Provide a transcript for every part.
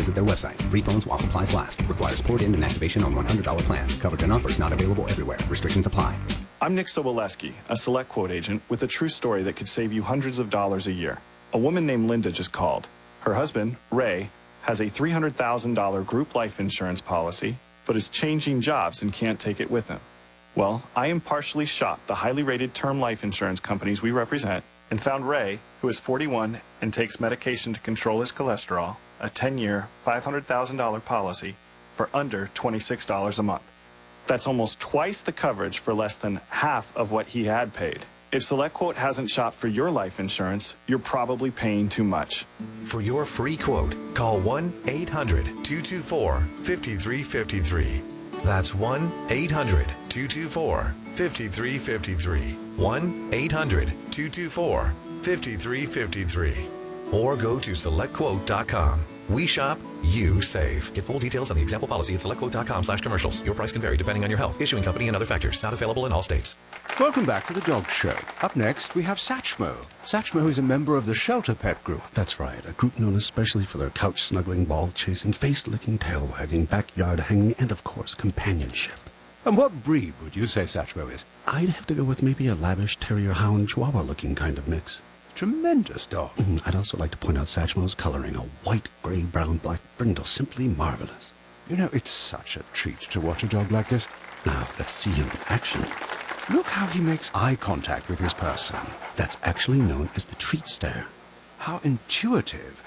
visit their website. Free phones while supplies last. Requires port in and activation on $100 plan. Coverage and offers not available everywhere. Restrictions apply. I'm Nick Soboleski, a Select Quote agent with a true story that could save you hundreds of dollars a year. A woman named Linda just called. Her husband, Ray, has a $300,000 group life insurance policy, but is changing jobs and can't take it with him. Well, I impartially shopped the highly rated term life insurance companies we represent and found Ray, who is 41 and takes medication to control his cholesterol, a 10-year, $500,000 policy for under $26 a month. That's almost twice the coverage for less than half of what he had paid. If SelectQuote hasn't shopped for your life insurance, you're probably paying too much. For your free quote, call 1-800-224-5353. That's 1-800-224-5353. 1-800-224-5353. Or go to SelectQuote.com. We shop, you save. Get full details on the example policy at SelectQuote.com/commercials. Your price can vary depending on your health, issuing company, and other factors. Not available in all states. Welcome back to the Dog Show. Up next, we have Satchmo. Satchmo is a member of the Shelter Pet Group. That's right, a group known especially for their couch-snuggling, ball-chasing, face-licking, tail-wagging, backyard-hanging, and, of course, companionship. And what breed would you say Satchmo is? I'd have to go with maybe a lavish terrier-hound chihuahua-looking kind of mix. Tremendous dog. I'd also like to point out Satchmo's coloring, a white, gray, brown, black brindle, simply marvelous. You know, it's such a treat to watch a dog like this. Now, let's see him in action. Look how he makes eye contact with his person. That's actually known as the treat stare. How intuitive.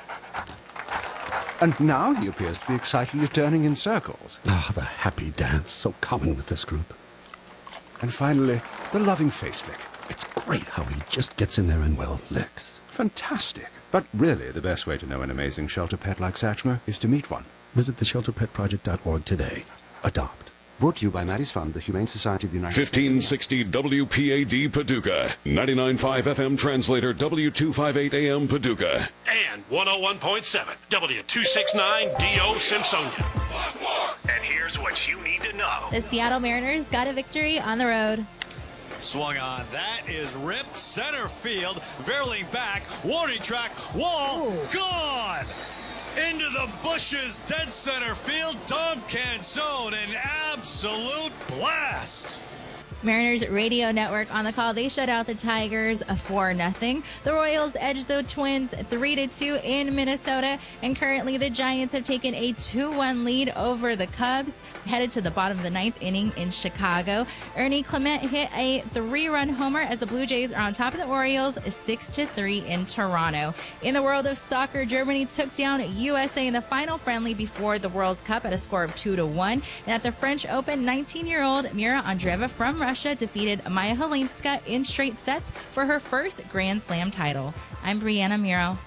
And now he appears to be excitedly turning in circles. Ah, the happy dance, so common with this group. And finally, the loving face lick. It's great how he just gets in there and, well, licks. Fantastic. But really, the best way to know an amazing shelter pet like Satchmo is to meet one. Visit theshelterpetproject.org today. Adopt. Brought to you by Maddie's Fund, the Humane Society of the United States. 1560 WPAD Paducah, 99.5 FM translator W258 AM Paducah, and 101.7 W269 DO Simpsonia. And here's what you need to know. The Seattle Mariners got a victory on the road. Swung on. That is ripped center field. Verling back. Warning track. Wall. Ooh. Gone. Into the bushes. Dead center field. Dom Canzone. An absolute blast. Mariners radio network on the call. They shut out the Tigers 4-0. The Royals edged the Twins 3-2 in Minnesota. And currently the Giants have taken a 2-1 lead over the Cubs, headed to the bottom of the ninth inning in Chicago. Ernie Clement hit a 3-run homer as the Blue Jays are on top of the Orioles 6-3 in Toronto. In the world of soccer, Germany took down USA in the final friendly before the World Cup at a score of 2-1. And at the French Open, 19-year-old Mira Andreeva from Russia defeated Maya Helinska in straight sets for her first Grand Slam title. I'm Brianna Miro.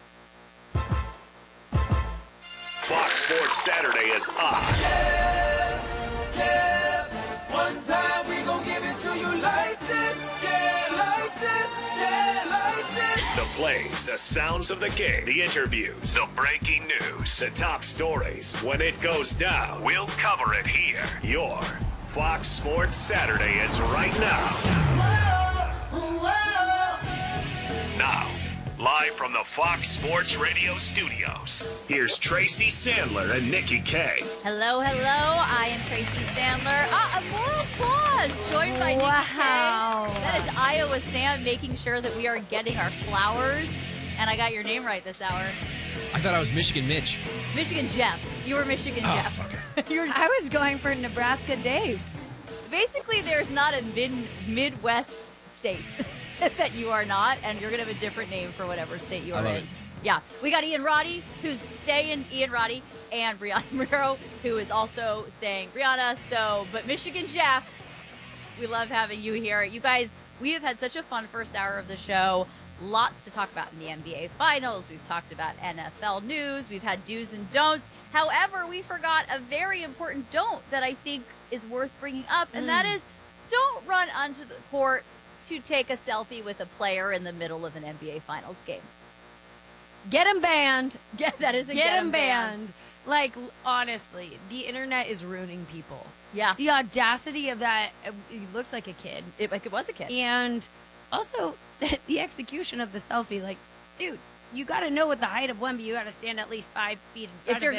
Fox Sports Saturday is on. Yeah, one time we gon' give it to you like this, like this, like this. The plays, the sounds of the game, the interviews, the breaking news, the top stories. When it goes down, we'll cover it here. Your Fox Sports Saturday is right now. Whoa, whoa. Now, live from the Fox Sports Radio studios, here's Tracy Sandler and Nikki K. Hello, hello. I am Tracy Sandler. A more applause. Joined by Nikki K. That is Iowa Sam making sure that we are getting our flowers. And I got your name right this hour. I thought I was Michigan Mitch. Michigan Jeff. You were Michigan Jeff. I was going for Nebraska Dave. Basically, there's not a Midwest state that you are not, and you're going to have a different name for whatever state you are in. Yeah. We got Ian Roddy, who's staying, Ian Roddy, and Brianna Miro, who is also staying, Brianna. But Michigan Jeff, we love having you here. You guys, we have had such a fun first hour of the show. Lots to talk about in the NBA Finals. We've talked about NFL news. We've had do's and don'ts. However, we forgot a very important don't that I think is worth bringing up, and that is don't run onto the court to take a selfie with a player in the middle of an NBA Finals game. Get him banned. That is a get him banned. Like, honestly, the internet is ruining people. Yeah. The audacity of that, he looks like a kid. It was a kid. And also, the execution of the selfie, like, dude, you got to know what the height of Wemby. You got to stand at least 5 feet in front of him.